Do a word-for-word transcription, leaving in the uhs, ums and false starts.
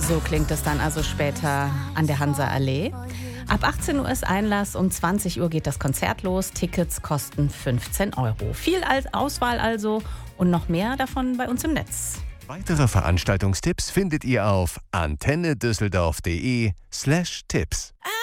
So klingt es dann also später an der Hansa-Allee. Ab achtzehn Uhr ist Einlass, um zwanzig Uhr geht das Konzert los. Tickets kosten fünfzehn Euro. Viel als Auswahl also und noch mehr davon bei uns im Netz. Weitere Veranstaltungstipps findet ihr auf antennedüsseldorf.de slash Tipps.